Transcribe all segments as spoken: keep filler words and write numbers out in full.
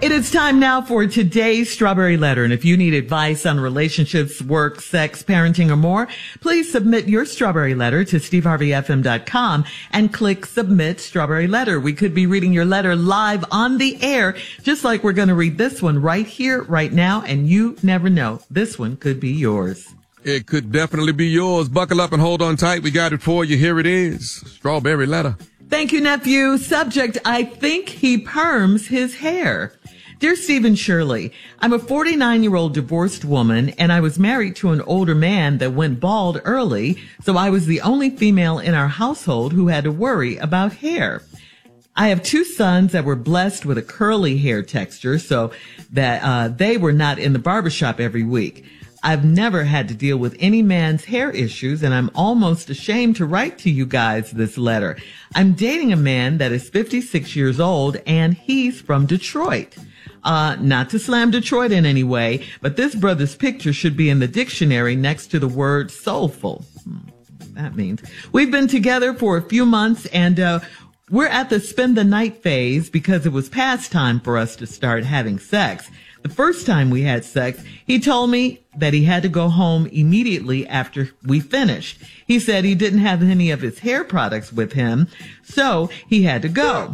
It is time now for today's Strawberry Letter. And if you need advice on relationships, work, sex, parenting, or more, please submit your Strawberry Letter to steve harvey f m dot com and click Submit Strawberry Letter. We could be reading your letter live on the air, just like we're going to read this one right here, right now. And you never know. This one could be yours. It could definitely be yours. Buckle up and hold on tight. We got it for you. Here it is. Strawberry Letter. Thank you, nephew. Subject, I think he perms his hair. Dear Stephen Shirley, I'm a forty-nine-year-old divorced woman, and I was married to an older man that went bald early, so I was the only female in our household who had to worry about hair. I have two sons that were blessed with a curly hair texture, so that uh, they were not in the barbershop every week. I've never had to deal with any man's hair issues, and I'm almost ashamed to write to you guys this letter. I'm dating a man that is fifty-six years old, and he's from Detroit. Uh, not to slam Detroit in any way, but this brother's picture should be in the dictionary next to the word soulful. Hmm, that means we've been together for a few months, and uh, we're at the spend the night phase because it was past time for us to start having sex. The first time we had sex, he told me that he had to go home immediately after we finished. He said he didn't have any of his hair products with him, so he had to go.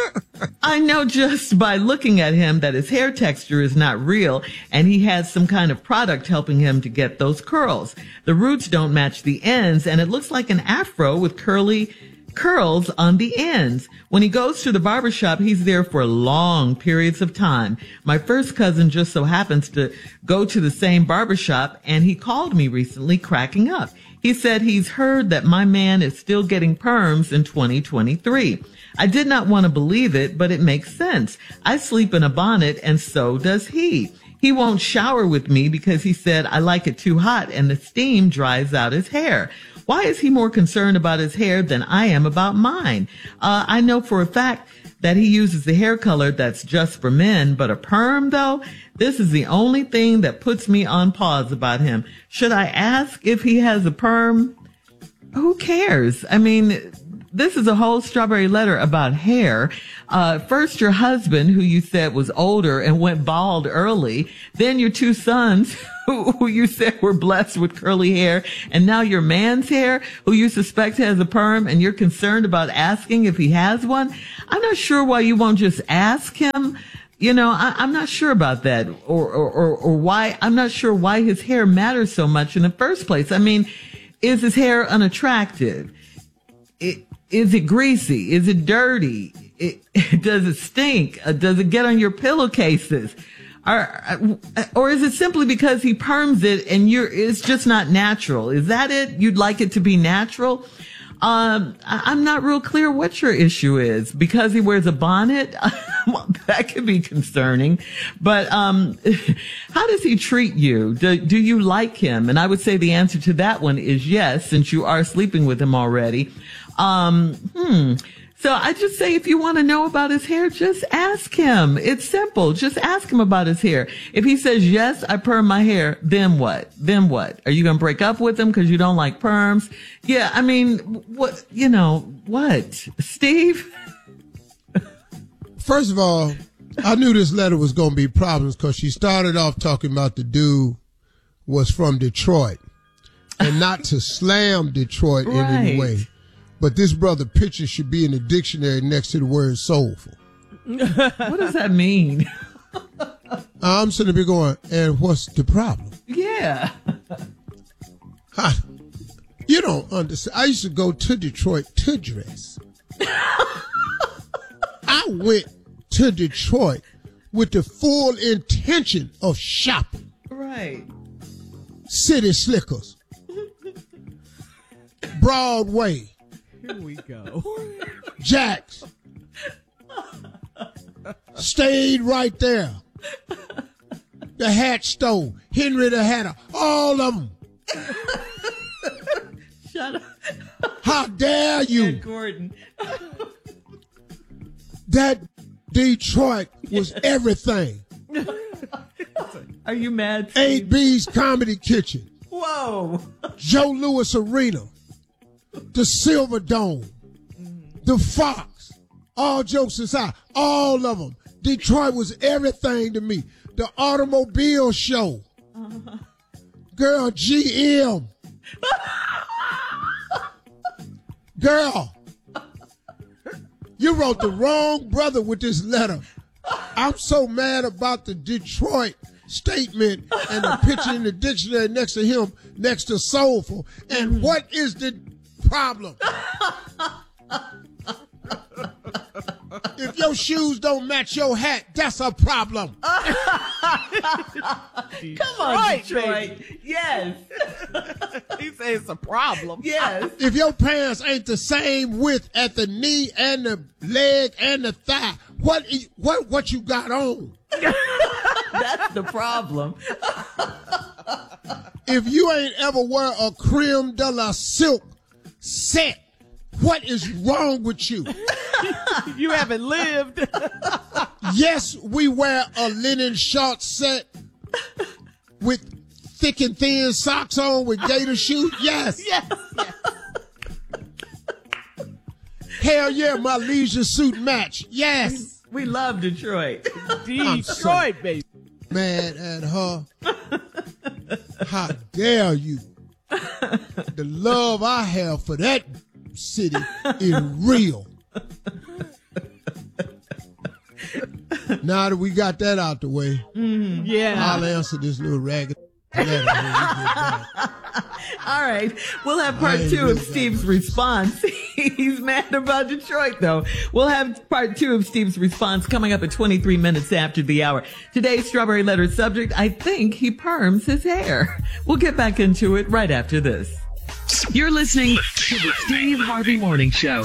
I know just by looking at him that his hair texture is not real, and he has some kind of product helping him to get those curls. The roots don't match the ends, and it looks like an afro with curly curls on the ends. When he goes to the barbershop, he's there for long periods of time. My first cousin just so happens to go to the same barbershop, and he called me recently cracking up. He said he's heard that my man is still getting perms in twenty twenty-three. I did not want to believe it, but it makes sense. I sleep in a bonnet, and so does he. He won't shower with me because he said I like it too hot and the steam dries out his hair. Why is he more concerned about his hair than I am about mine? Uh, I know for a fact that he uses the hair color that's just for men, but a perm, though, this is the only thing that puts me on pause about him. Should I ask if he has a perm? Who cares? I mean, this is a whole Strawberry Letter about hair. Uh, first your husband, who you said was older and went bald early. Then your two sons, who, who you said were blessed with curly hair. And now your man's hair, who you suspect has a perm, and you're concerned about asking if he has one. I'm not sure why you won't just ask him. You know, I, I'm not sure about that, or, or, or, or why, I'm not sure why his hair matters so much in the first place. I mean, is his hair unattractive? It, Is it greasy? Is it dirty? It, does it stink? Uh, does it get on your pillowcases? Or, or is it simply because he perms it and you're, it's just not natural? Is that it? You'd like it to be natural? Um, I, I'm not real clear what your issue is. Because he wears a bonnet? Well, that could be concerning. But, um, how does he treat you? Do, do you like him? And I would say the answer to that one is yes, since you are sleeping with him already. Um, hmm. So I just say if you want to know about his hair, just ask him. It's simple. Just ask him about his hair. If he says, yes, I perm my hair, then what? Then what? Are you going to break up with him because you don't like perms? Yeah, I mean, what, you know, what? Steve? First of all, I knew this letter was going to be problems because she started off talking about the dude was from Detroit. And not to slam Detroit Right. in any way. But this brother picture should be in the dictionary next to the word soulful. What does that mean? I'm sitting there going, and what's the problem? Yeah. Huh. You don't understand. I used to go to Detroit to dress. I went to Detroit with the full intention of shopping. Right. City Slickers. Broadway. Here we go. Jack's. Stayed right there. The hat store. Henry the Hatter. All of them. Shut up. How dare you? Ed Gordon. That Detroit was everything. Are you mad, Steve? eight B's Comedy Kitchen. Whoa. Joe Louis Arena. The Silver Dome. The Fox. All jokes aside. All of them. Detroit was everything to me. The automobile show. Uh-huh. Girl, G M. Girl, you wrote the wrong brother with this letter. I'm so mad about the Detroit statement and the picture in the dictionary next to him, next to soulful. And mm-hmm. what is the problem? If your shoes don't match your hat, that's a problem. Come on, right, Detroit. Baby. Yes. He says it's a problem. Yes. If your pants ain't the same width at the knee and the leg and the thigh, what what what you got on? That's the problem. If you ain't ever wear a creme de la silk set, what is wrong with you? You haven't lived. Yes, we wear a linen short set with thick and thin socks on with gator shoes. Yes. Yes. Yes. Hell yeah, my leisure suit match. Yes. We love Detroit. Detroit, baby. Mad at her. How dare you? The love I have for that city is real. Now that we got that out the way, mm, yeah, I'll answer this little ragged letter when we get back. All right, we'll have part two of Steve's response. He's mad about Detroit, though. We'll have part two of Steve's response coming up at twenty-three minutes after the hour. Today's Strawberry Letter subject, I think he perms his hair. We'll get back into it right after this. You're listening to the Steve Harvey Morning Show.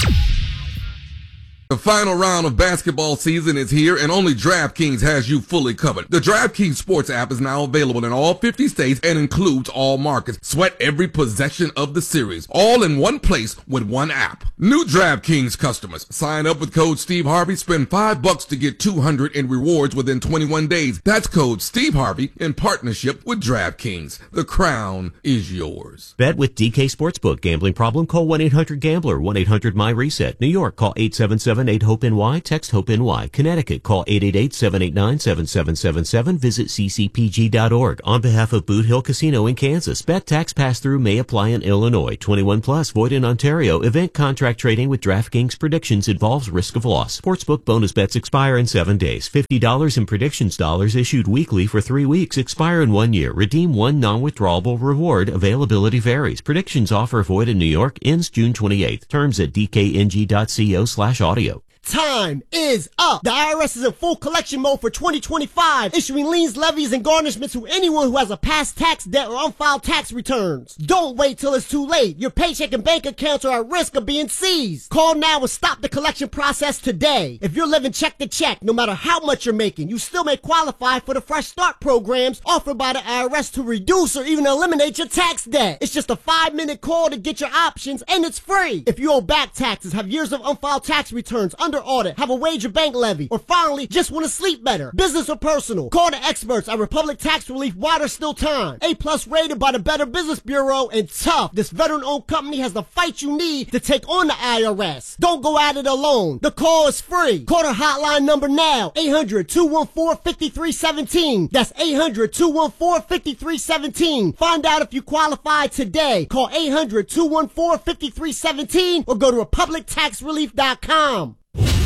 The final round of basketball season is here, and only DraftKings has you fully covered. The DraftKings Sports app is now available in all fifty states and includes all markets. Sweat every possession of the series, all in one place with one app. New DraftKings customers, sign up with code Steve Harvey, spend five bucks to get two hundred in rewards within twenty-one days. That's code Steve Harvey in partnership with DraftKings. The crown is yours. Bet with D K Sportsbook. Gambling problem? Call one eight hundred gambler, one eight hundred my reset. New York, call eight seven seven eight hope N Y, text hope N Y. Connecticut, call eight eight eight, seven eight nine, seven seven seven seven. Visit c c p g dot org. On behalf of Boot Hill Casino in Kansas, bet tax pass-through may apply in Illinois. twenty-one plus, void in Ontario. Event contract trading with DraftKings predictions involves risk of loss. Sportsbook bonus bets expire in seven days. fifty dollars in predictions dollars issued weekly for three weeks. Expire in one year. Redeem one non-withdrawable reward. Availability varies. Predictions offer void in New York. Ends June twenty-eighth. Terms at d k n g dot co slash audio. Time is up. The I R S is in full collection mode for twenty twenty-five, issuing liens, levies, and garnishments to anyone who has a past tax debt or unfiled tax returns. Don't wait till it's too late. Your paycheck and bank accounts are at risk of being seized. Call now and stop the collection process today. If you're living check to check, no matter how much you're making, you still may qualify for the Fresh Start programs offered by the I R S to reduce or even eliminate your tax debt. It's just a five-minute call to get your options, and it's free. If you owe back taxes, have years of unfiled tax returns, under audit, have a wage or bank levy, or finally just want to sleep better, business or personal, call the experts at Republic Tax Relief while there's still time. A plus rated by the Better Business Bureau, and tough. This veteran-owned company has the fight you need to take on the I R S. Don't go at it alone. The call is free. Call their hotline number now, eight hundred, two one four, five three one seven. That's eight hundred, two one four, five three one seven. Find out if you qualify today. Call eight hundred, two one four, five three one seven or go to republic tax relief dot com.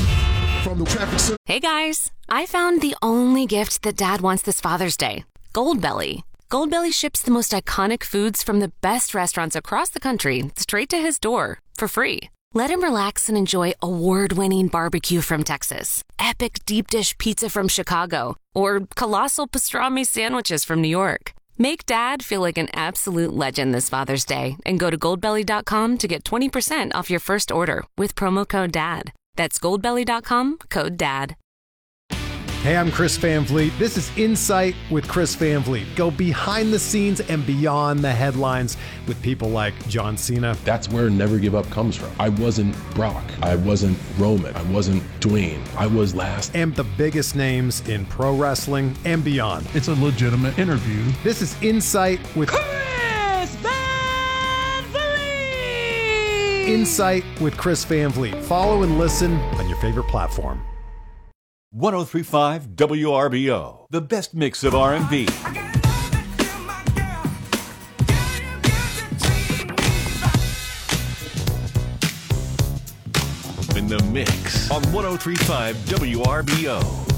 From the traffic. Hey guys, I found the only gift that Dad wants this Father's Day. Goldbelly. Goldbelly ships the most iconic foods from the best restaurants across the country straight to his door for free. Let him relax and enjoy award-winning barbecue from Texas, epic deep dish pizza from Chicago, or colossal pastrami sandwiches from New York. Make Dad feel like an absolute legend this Father's Day and go to goldbelly dot com to get twenty percent off your first order with promo code DAD. That's goldbelly dot com, code DAD. Hey, I'm Chris Van Vliet. This is Insight with Chris Van Vliet. Go behind the scenes and beyond the headlines with people like John Cena. That's where Never Give Up comes from. I wasn't Brock. I wasn't Roman. I wasn't Dwayne. I was last. And the biggest names in pro wrestling and beyond. It's a legitimate interview. This is Insight with Chris Van Vliet. Insight with Chris Van Vliet. Follow and listen on your favorite platform. one oh three point five W R B O, the best mix of R and B. In the mix on one oh three point five W R B O.